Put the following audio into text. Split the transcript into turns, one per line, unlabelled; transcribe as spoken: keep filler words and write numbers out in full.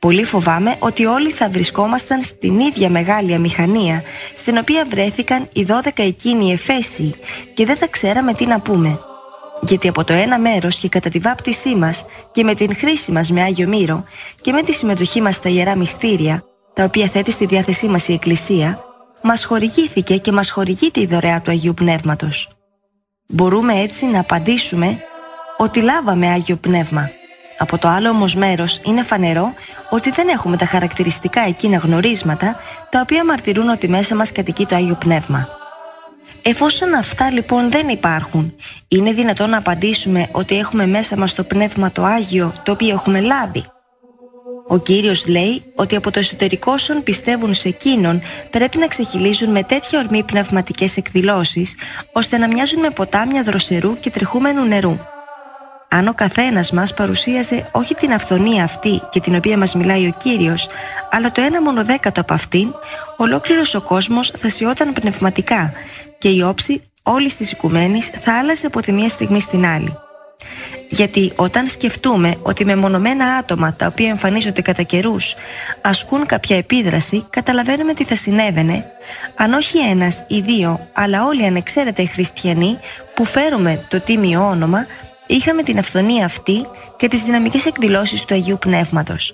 Πολύ φοβάμαι ότι όλοι θα βρισκόμασταν στην ίδια μεγάλη αμηχανία στην οποία βρέθηκαν οι δώδεκα εκείνοι Εφέσιοι και δεν θα ξέραμε τι να πούμε. Γιατί από το ένα μέρος και κατά τη βάπτισή μας και με την χρήση μας με Άγιο Μύρο και με τη συμμετοχή μας στα Ιερά Μυστήρια, τα οποία θέτει στη διάθεσή μας η Εκκλησία, μας χορηγήθηκε και μας χορηγείται η δωρεά του Αγίου Πνεύματος. Μπορούμε έτσι να απαντήσουμε ότι λάβαμε Άγιο Πνεύμα. Από το άλλο όμως μέρος είναι φανερό ότι δεν έχουμε τα χαρακτηριστικά εκείνα γνωρίσματα τα οποία μαρτυρούν ότι μέσα μας κατοικεί το Άγιο Πνεύμα. Εφόσον αυτά λοιπόν δεν υπάρχουν, είναι δυνατόν να απαντήσουμε ότι έχουμε μέσα μας το Πνεύμα το Άγιο το οποίο έχουμε λάβει? Ο Κύριος λέει ότι από το εσωτερικό όσων πιστεύουν σε Εκείνον πρέπει να ξεχυλίζουν με τέτοια ορμή πνευματικές εκδηλώσεις, ώστε να μοιάζουν με ποτάμια δροσερού και τρεχούμενου νερού. Αν ο καθένας μας παρουσίαζε όχι την αυθονία αυτή και την οποία μας μιλάει ο Κύριος, αλλά το ένα μονοδέκατο από αυτήν, ολόκληρος ο κόσμος θα σιώταν πνευματικά και η όψη όλης της οικουμένης θα άλλαζε από τη μία στιγμή στην άλλη. Γιατί όταν σκεφτούμε ότι μεμονωμένα άτομα τα οποία εμφανίζονται κατά καιρούς ασκούν κάποια επίδραση, καταλαβαίνουμε τι θα συνέβαινε αν όχι ένας ή δύο, αλλά όλοι ανεξαίρετα οι χριστιανοί που φέρουμε το τίμιο όνομα είχαμε την αυθονία αυτή και τις δυναμικές εκδηλώσεις του Αγίου Πνεύματος.